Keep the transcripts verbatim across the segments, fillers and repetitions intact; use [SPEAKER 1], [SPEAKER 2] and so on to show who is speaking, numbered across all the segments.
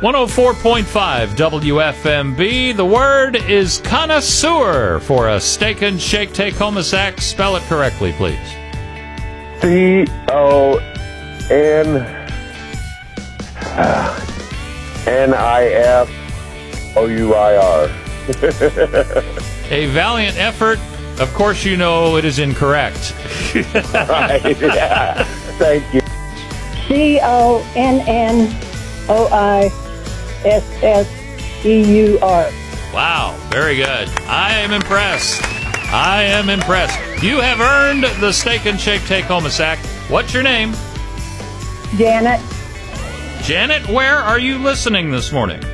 [SPEAKER 1] one oh four point five W F M B. The word is connoisseur for a Steak and Shake take-home sack. Spell it correctly, please.
[SPEAKER 2] C O N N I F O U I R.
[SPEAKER 1] A valiant effort. Of course you know it is incorrect.
[SPEAKER 2] Right, yeah. Thank you.
[SPEAKER 3] C O N N O I S S E U R.
[SPEAKER 1] Wow, very good. I am impressed. I am impressed. You have earned the Steak and Shake take-home sack. What's your name?
[SPEAKER 3] Janet.
[SPEAKER 1] Janet, where are you listening this morning?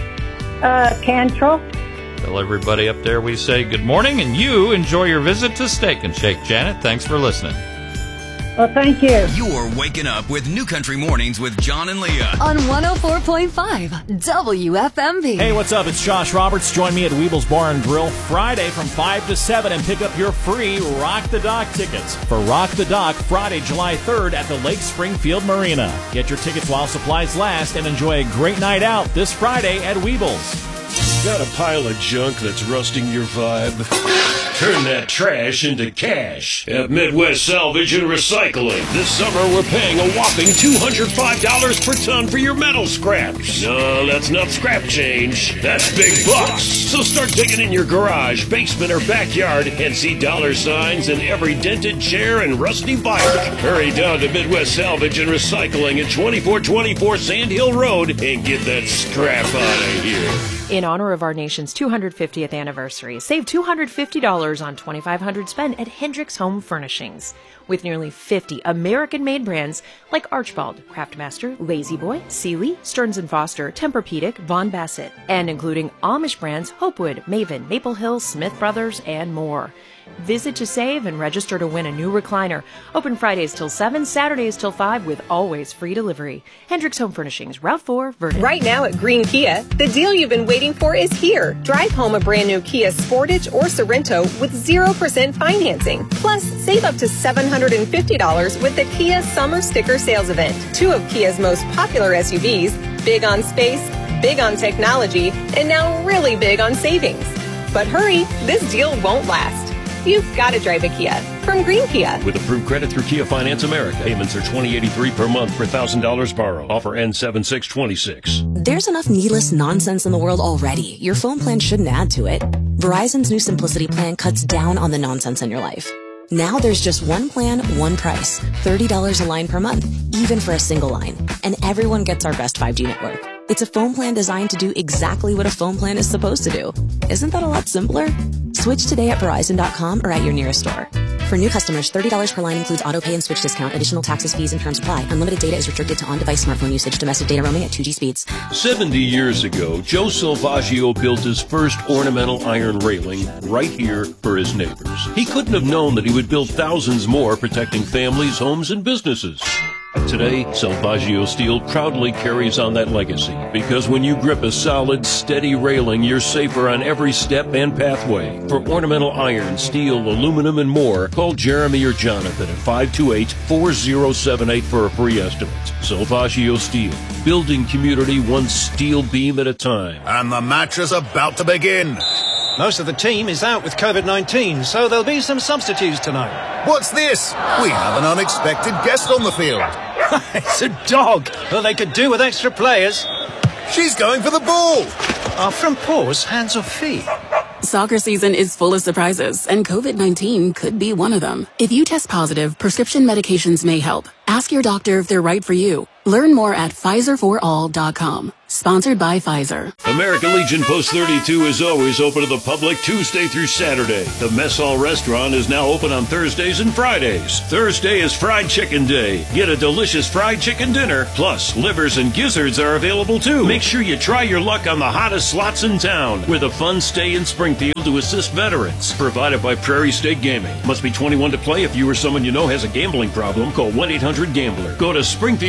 [SPEAKER 3] Uh, Cantrell.
[SPEAKER 1] Tell everybody up there we say good morning, and you enjoy your visit to Steak and Shake. Janet, thanks for listening.
[SPEAKER 3] Well, thank you.
[SPEAKER 4] You're waking up with New Country Mornings with John and Leah
[SPEAKER 5] on one oh four point five W F M B.
[SPEAKER 6] Hey, what's up? It's Josh Roberts. Join me at Weeble's Bar and Grill Friday from five to seven and pick up your free Rock the Dock tickets for Rock the Dock Friday, July third at the Lake Springfield Marina. Get your tickets while supplies last and enjoy a great night out this Friday at Weeble's.
[SPEAKER 7] Got a pile of junk that's rusting your vibe? Turn that trash into cash at Midwest Salvage and Recycling. This summer, we're paying a whopping two hundred five dollars per ton for your metal scraps. No, that's not scrap change. That's big bucks. So start digging in your garage, basement, or backyard and see dollar signs in every dented chair and rusty bike. Hurry down to Midwest Salvage and Recycling at twenty-four twenty-four Sand Hill Road and get that scrap out of here.
[SPEAKER 8] In honor of our nation's two hundred fiftieth anniversary, save two hundred fifty dollars on twenty-five hundred dollars spent at Hendricks Home Furnishings. With nearly fifty American-made brands like Archibald, Craftmaster, Lazy Boy, Sealy, Stearns and Foster, Tempur-Pedic, Von Bassett, and including Amish brands Hopewood, Maven, Maple Hill, Smith Brothers, and more. Visit to save and register to win a new recliner. Open Fridays till seven, Saturdays till five with always free delivery. Hendricks Home Furnishings, Route four, Vernon.
[SPEAKER 9] Right now at Green Kia, the deal you've been waiting for is here. Drive home a brand new Kia Sportage or Sorento with zero percent financing. Plus, save up to seven hundred fifty dollars with the Kia Summer Sticker Sales Event. Two of Kia's most popular S U Vs, big on space, big on technology, and now really big on savings. But hurry, this deal won't last. You've got to drive a Kia from Green Kia.
[SPEAKER 7] With approved credit through Kia Finance America. Payments are twenty eighty-three per month for one thousand dollars borrow. Offer ends seven six twenty-six.
[SPEAKER 10] There's enough needless nonsense in the world already. Your phone plan shouldn't add to it. Verizon's new Simplicity plan cuts down on the nonsense in your life. Now there's just one plan, one price. thirty dollars a line per month, even for a single line. And everyone gets our best five G network. It's a phone plan designed to do exactly what a phone plan is supposed to do. Isn't that a lot simpler? Switch today at Verizon dot com or at your nearest store. For new customers, thirty dollars per line includes auto pay and switch discount. Additional taxes, fees, and terms apply. Unlimited data is restricted to on-device smartphone usage. Domestic data roaming at two G speeds.
[SPEAKER 7] seventy years ago, Joe Salvaggio built his first ornamental iron railing right here for his neighbors. He couldn't have known that he would build thousands more, protecting families, homes, and businesses. Today, Salvaggio Steel proudly carries on that legacy, because when you grip a solid, steady railing, you're safer on every step and pathway. For ornamental iron, steel, aluminum, and more, call Jeremy or Jonathan at five two eight, four oh seven eight for a free estimate. Salvaggio Steel, building community one steel beam at a time.
[SPEAKER 11] And the match is about to begin.
[SPEAKER 12] Most of the team is out with COVID nineteen, so there'll be some substitutes tonight.
[SPEAKER 11] What's this? We have an unexpected guest on the field.
[SPEAKER 12] It's a dog. Well, they could do with extra players.
[SPEAKER 11] She's going for the ball.
[SPEAKER 12] Are front paws hands or feet?
[SPEAKER 13] Soccer season is full of surprises, and COVID nineteen could be one of them. If you test positive, prescription medications may help. Ask your doctor if they're right for you. Learn more at Pfizer for all dot com. Sponsored by Pfizer.
[SPEAKER 7] American Legion Post thirty-two is always open to the public Tuesday through Saturday. The Mess Hall restaurant is now open on Thursdays and Fridays. Thursday is Fried Chicken Day. Get a delicious fried chicken dinner, plus livers and gizzards are available too. Make sure you try your luck on the hottest slots in town, with a fun stay in Springfield to assist veterans. Provided by Prairie State Gaming. Must be twenty-one to play. If you or someone you know has a gambling problem, call one eight hundred gambler. Go to Springfield American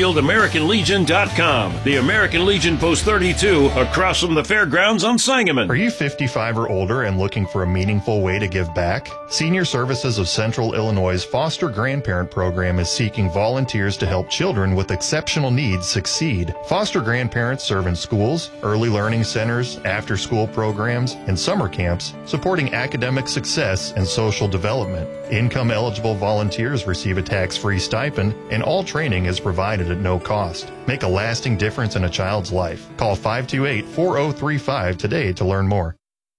[SPEAKER 7] American Legion dot com. The American Legion Post thirty-two, across from the fairgrounds on Sangamon.
[SPEAKER 14] Are you fifty-five or older and looking for a meaningful way to give back? Senior Services of Central Illinois' Foster Grandparent Program is seeking volunteers to help children with exceptional needs succeed. Foster grandparents serve in schools, early learning centers, after-school programs, and summer camps, supporting academic success and social development. Income-eligible volunteers receive a tax-free stipend, and all training is provided at no cost. Make a lasting difference in a child's life. Call five two eight, four oh three five today to learn more.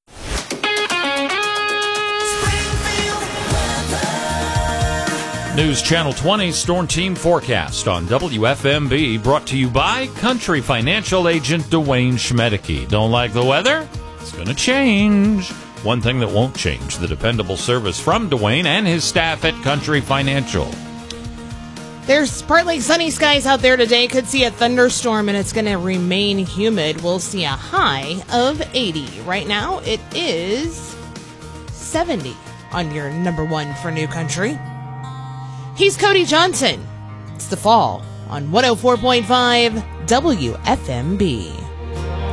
[SPEAKER 1] News Channel twenty Storm Team Forecast on W F M B, brought to you by Country Financial Agent Dwayne Schmedeke. Don't like the weather? It's going to change. One thing that won't change, the dependable service from Dwayne and his staff at Country Financial.
[SPEAKER 15] There's partly sunny skies out there today. Could see a thunderstorm, and it's going to remain humid. We'll see a high of eighty. Right now, it is seventy on your number one for New Country. He's Cody Johnson. It's The Fall on one oh four point five W F M B.